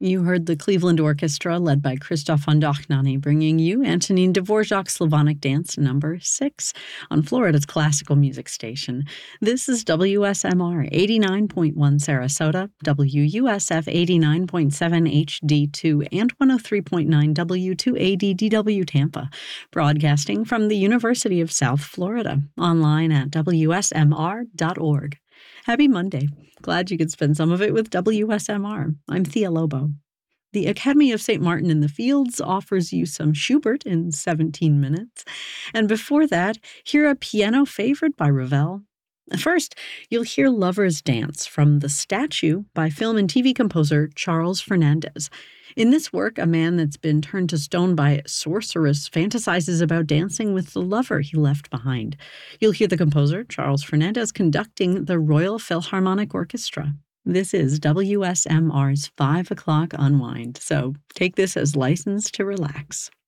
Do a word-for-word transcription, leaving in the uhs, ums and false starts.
You heard the Cleveland Orchestra, led by Christoph von Dochnany, bringing you Antonin Dvorak's Slavonic Dance number six on Florida's classical music station. This is W S M R eighty-nine point one Sarasota, W U S F eighty-nine point seven H D two, and one oh three point nine W two A D D W Tampa, broadcasting from the University of South Florida, online at W S M R dot org. Happy Monday. Glad you could spend some of it with W S M R. I'm Thea Lobo. The Academy of Saint Martin in the Fields offers you some Schubert in seventeen minutes. And before that, hear a piano favorite by Ravel. First, you'll hear Lover's Dance from The Statue by film and T V composer Charles Fernandez. In this work, a man that's been turned to stone by a sorceress fantasizes about dancing with the lover he left behind. You'll hear the composer, Charles Fernandez, conducting the Royal Philharmonic Orchestra. This is W S M R's five o'clock Unwind, so take this as license to relax.